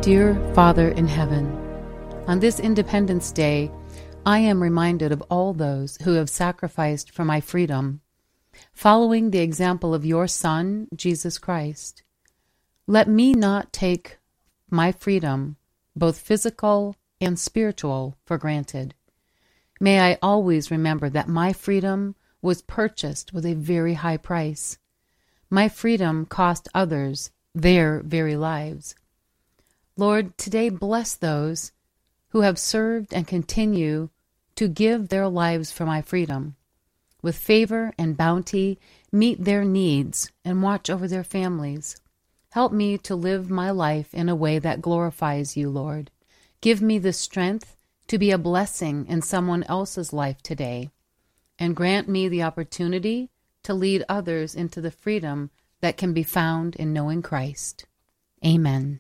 Dear Father in heaven, on this Independence Day, I am reminded of all those who have sacrificed for my freedom, following the example of your Son, Jesus Christ. Let me not take my freedom, both physical and spiritual, for granted. May I always remember that my freedom was purchased with a very high price. My freedom cost others their very lives. Lord, today bless those who have served and continue to give their lives for my freedom. With favor and bounty, meet their needs and watch over their families. Help me to live my life in a way that glorifies you, Lord. Give me the strength to be a blessing in someone else's life today, and grant me the opportunity to lead others into the freedom that can be found in knowing Christ. Amen.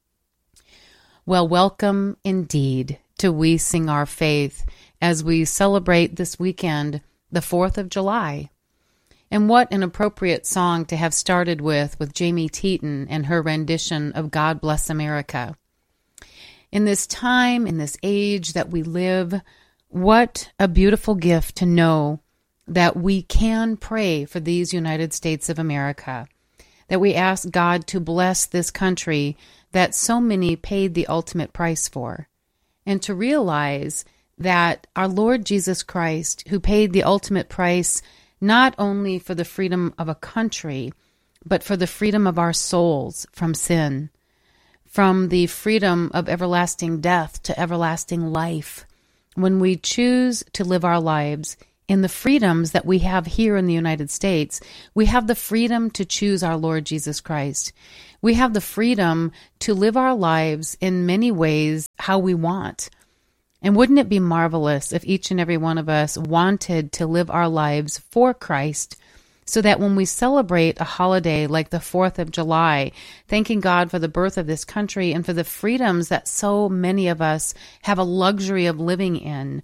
Well, welcome indeed to We Sing Our Faith as we celebrate this weekend, the 4th of July. And what an appropriate song to have started with Jamie Teton and her rendition of God Bless America. In this time, in this age that we live, what a beautiful gift to know that we can pray for these United States of America, that we ask God to bless this country that so many paid the ultimate price for, and to realize that our Lord Jesus Christ, who paid the ultimate price not only for the freedom of a country, but for the freedom of our souls from sin, from the freedom of everlasting death to everlasting life, when we choose to live our lives in the freedoms that we have here in the United States, we have the freedom to choose our Lord Jesus Christ. We have the freedom to live our lives in many ways how we want. And wouldn't it be marvelous if each and every one of us wanted to live our lives for Christ, so that when we celebrate a holiday like the 4th of July, thanking God for the birth of this country and for the freedoms that so many of us have a luxury of living in,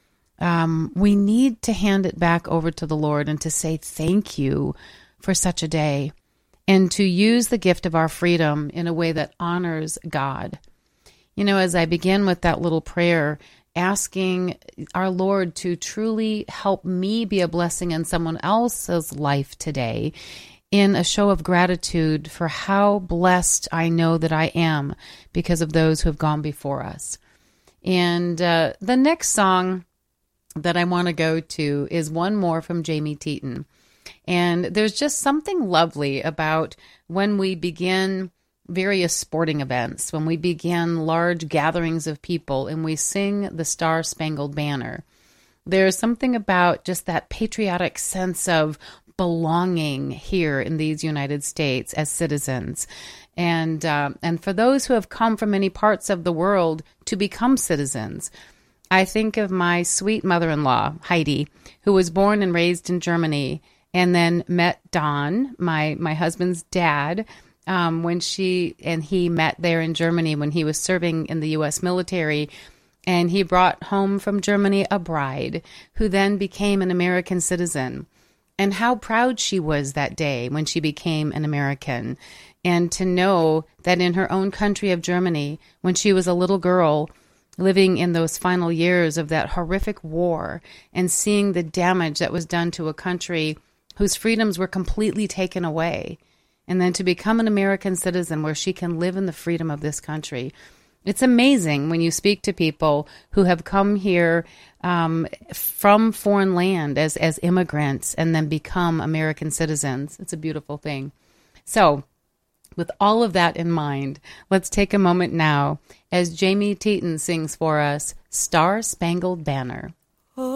we need to hand it back over to the Lord and to say thank you for such a day, and to use the gift of our freedom in a way that honors God. You know, as I begin with that little prayer, asking our Lord to truly help me be a blessing in someone else's life today, in a show of gratitude for how blessed I know that I am because of those who have gone before us. And the next song that I want to go to is one more from Jamie Teton. And there's just something lovely about when we begin various sporting events, when we begin large gatherings of people and we sing the Star-Spangled Banner. There's something about just that patriotic sense of belonging here in these United States as citizens. And for those who have come from many parts of the world to become citizens, I think of my sweet mother-in-law, Heidi, who was born and raised in Germany, and then met Don, my husband's dad, when she and he met there in Germany when he was serving in the U.S. military. And he brought home from Germany a bride who then became an American citizen. And how proud she was that day when she became an American. And to know that in her own country of Germany, when she was a little girl, living in those final years of that horrific war and seeing the damage that was done to a country whose freedoms were completely taken away, and then to become an American citizen where she can live in the freedom of this country. It's amazing when you speak to people who have come here from foreign land as immigrants and then become American citizens. It's a beautiful thing. So, with all of that in mind, let's take a moment now as Jamie Teton sings for us, Star-Spangled Banner.